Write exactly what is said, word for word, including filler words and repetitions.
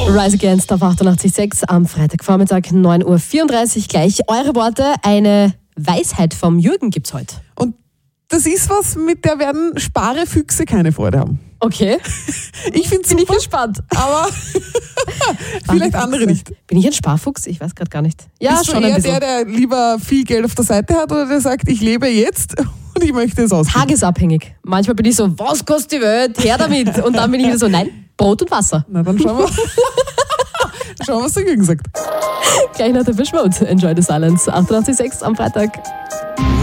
Rise Against auf achtundachtzig Komma sechs am Freitagvormittag neun Uhr vierunddreißig. Gleich eure Worte. Eine Weisheit vom Jürgen gibt's heute. Und das ist was, mit der werden Sparefüchse keine Freude haben. Okay. Ich finde es Bin ich gespannt. aber vielleicht andere nicht. Bin ich ein Sparfuchs? Ich weiß gerade gar nicht. Ja, Bist schon du ein eher bisschen. der, der lieber viel Geld auf der Seite hat oder der sagt, ich lebe jetzt und ich möchte es ausgeben? Tagesabhängig. Manchmal bin ich so, was kostet die Welt? Her damit. Und dann bin ich wieder so, nein, Brot und Wasser. Na, dann schauen wir, schauen wir was der Jürgen sagt. Gleich nach der Fischmode. Enjoy the Silence. achtundachtzig Komma sechs am Freitag.